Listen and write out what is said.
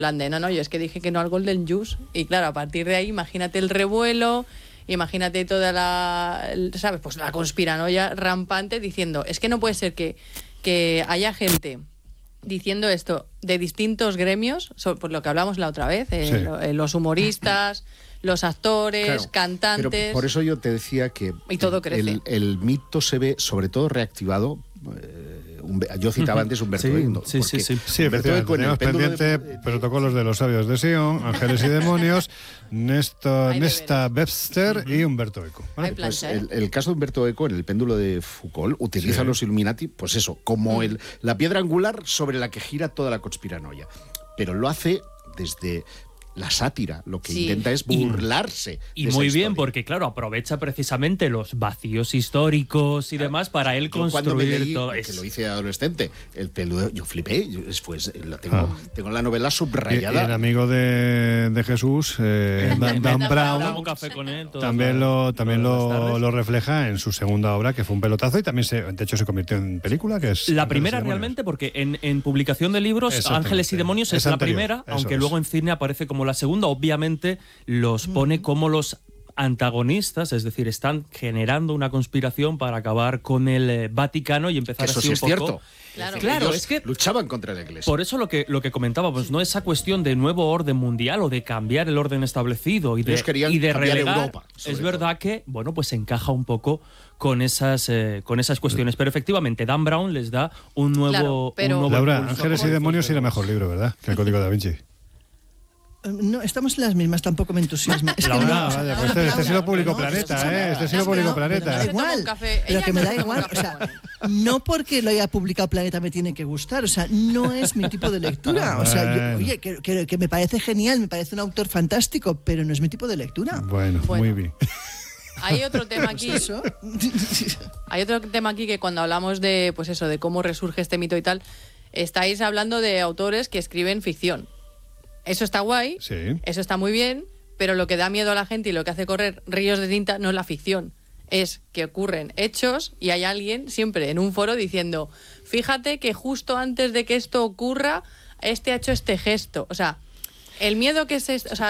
plan de, no, yo es que dije que no al Golden Juice. Y claro, a partir de ahí, imagínate el revuelo, imagínate toda ¿sabes? Pues la conspiranoia rampante diciendo, es que no puede ser que haya gente diciendo esto de distintos gremios, por lo que hablamos la otra vez, los humoristas, los actores, claro, cantantes... Pero por eso yo te decía que y todo crece. El mito se ve sobre todo reactivado... yo citaba antes Humberto Eco. Sí, Humberto Eco tenemos pendiente protocolos de los sabios de Sion, Ángeles y Demonios, Nesta Webster y Humberto Eco. ¿Vale? Pues el caso de Humberto Eco en el péndulo de Foucault utiliza los Illuminati, pues eso, como la piedra angular sobre la que gira toda la conspiranoia. Pero lo hace desde... la sátira, lo que intenta es burlarse. Y muy bien, porque claro, aprovecha precisamente los vacíos históricos y demás para él construir todo. Que lo hice adolescente, el peludo, yo flipé, después tengo la novela subrayada. Y el amigo de Jesús, Dan Brown, también lo refleja en su segunda obra, que fue un pelotazo, y también de hecho se convirtió en película, que es... La primera realmente, porque en publicación de libros, Ángeles y Demonios es la primera, aunque luego en cine aparece como la segunda. Obviamente los pone como los antagonistas, es decir, están generando una conspiración para acabar con el Vaticano y empezar eso así sí un es poco... Cierto. Claro, es que luchaban contra la Iglesia. Por eso lo que comentábamos, no esa cuestión de nuevo orden mundial o de cambiar el orden establecido y de relegar Europa. Es verdad que, bueno, pues encaja un poco con esas cuestiones, pero efectivamente Dan Brown les da un nuevo... Laura, Ángeles y Demonios era mejor libro, ¿verdad? Que el Código da Vinci. No, estamos en las mismas, tampoco me entusiasma. Es que vaya, pues este sí lo publicó Planeta, Este sí lo publicó Planeta. Da igual, pero que me da igual. O sea, no porque lo haya publicado Planeta me tiene que gustar. O sea, no es mi tipo de lectura. O sea, que me parece genial, me parece un autor fantástico, pero no es mi tipo de lectura. Bueno. Muy bien. Hay otro tema aquí. Hay otro tema aquí que cuando hablamos de, pues eso, de cómo resurge este mito y tal, estáis hablando de autores que escriben ficción. Eso está guay, eso está muy bien, pero lo que da miedo a la gente y lo que hace correr ríos de tinta no es la ficción, es que ocurren hechos y hay alguien siempre en un foro diciendo, fíjate que justo antes de que esto ocurra, este ha hecho este gesto. O sea, el miedo que o sea,